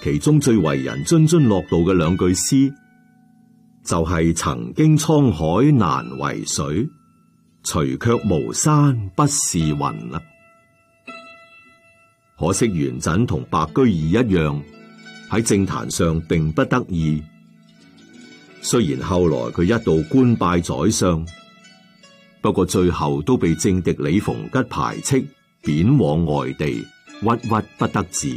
其中最為人津津樂道嘅兩句詩，就係曾經滄海難為水，除卻巫山不是雲啦。可惜元稹同白居易一樣，喺政壇上並不得意。雖然後來佢一度官拜宰相，不過最後都被政敵李逢吉排斥，貶往外地，鬱鬱不得志。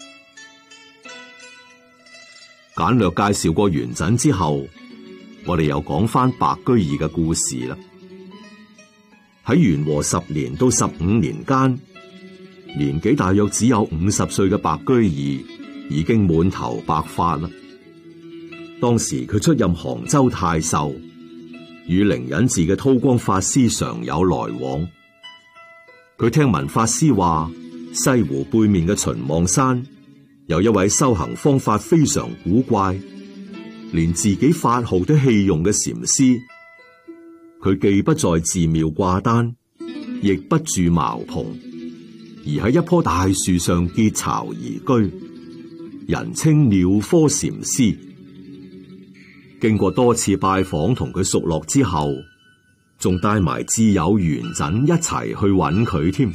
簡略介紹過元稹之後，我哋又講翻白居易嘅故事啦。喺元和10年到15年間，年紀大約只有50歲嘅白居易已經滿頭白髮啦。當時佢出任杭州太守，與靈隱寺嘅韜光法師常有來往。佢聽聞法師話，西湖背面嘅秦望山有一位修行方法非常古怪，連自己法號都棄用嘅禪師。佢既不在寺廟掛單，亦不住茅棚，而喺一棵大樹上結巢而居，人稱鳥科禪師。經過多次拜訪同佢熟絡之後，仲帶埋摯友元稹一齊去揾佢添。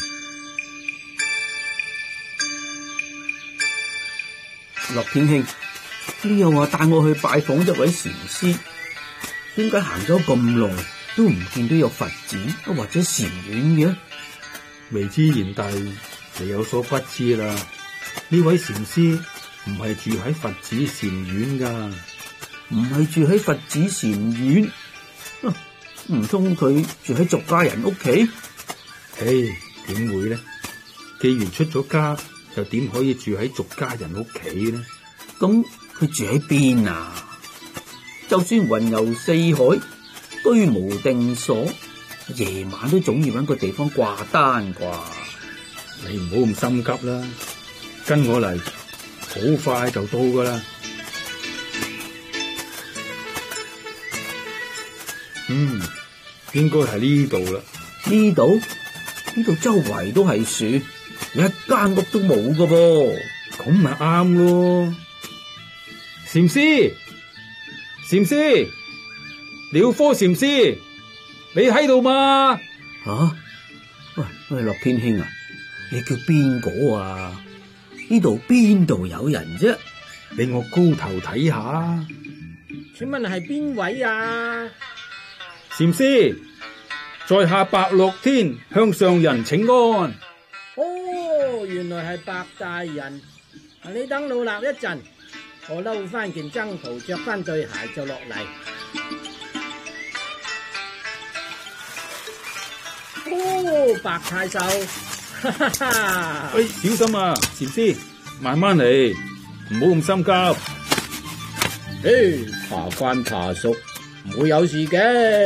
樂天兄，你又話帶我去拜訪一位禪師，點解行咗咁耐都唔見到有佛寺或者禪院嘅？ 未知賢弟，你有所不知啦，呢位禪師唔係住喺佛寺禪院噶。 唔係住喺佛寺禪院，唔通佢住喺俗家人屋企？ 點會呢？既然出咗家，又點可以住喺俗家人屋企呢？ 咁佢住喺邊啊？就算雲遊四海，居無定所，夜晚都總要搵個地方掛單啩。 你唔好咁心急啦，跟我嚟，好快就到噶啦。應該係呢度啦。 呢度周圍都係樹，一間屋都冇噶噃。 咁咪啱咯。禪師，鳥科禪師，你喺度嘛？ 喂，樂天兄啊，你叫邊個啊？呢度邊度有人啫？ 俾我高頭睇下。 請問係邊位啊？ 禪師，在下白樂天向上人請安。 哦，原來係白大人。你等老衲一陣，我褸翻件僧袍，着翻對鞋就落嚟。哦，白太守，哈哈哈！ 小心啊，禪師，慢慢嚟，唔好咁心急。 爬慣爬熟。唔會有事嘅，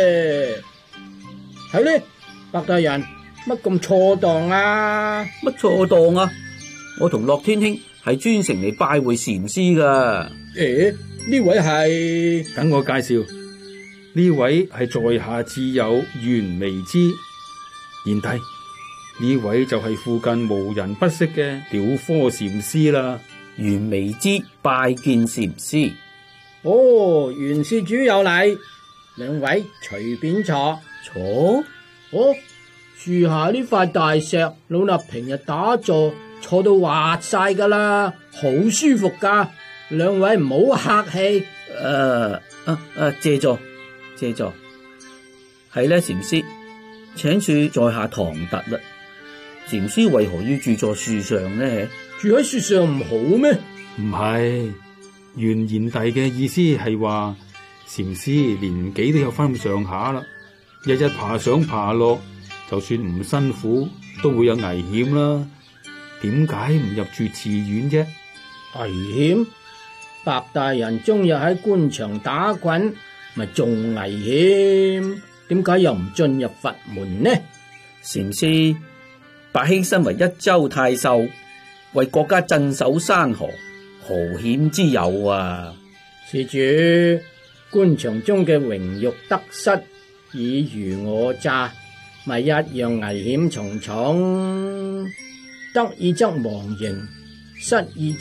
係呢，白大人乜咁錯當啊？ 乜錯當啊？我同樂天兄係專程嚟拜會禪師噶。 呢位係？ 等我介紹，呢位係在下摯友袁微之賢弟，呢位就係附近無人不識嘅鳥科禪師啦。 袁微之拜見禪師。 哦，袁施主有禮，兩位隨便坐。 坐？ 樹下呢塊大石，老衲平日打坐坐到滑晒噶啦，好舒服噶。兩位唔好客氣。 借座。係咧，禪師，請恕在下唐突啦。禪師為何要住在樹上呢？ 住喺樹上唔好咩？ 唔係。袁賢弟嘅意思係話，禪師年紀都有翻咁上下啦，日日爬上爬落，就算唔辛苦，都會有危險啦。點解唔入住寺院啫？ 危險？白大人終日喺官場打滾，咪仲危險？點解又唔進入佛門呢？ 禪師，白兄身為一州太守，為國家鎮守山河，何險之有啊？ 施主，官場中嘅榮辱得失，爾虞我詐，咪一樣危險重重。得意則忘形，失意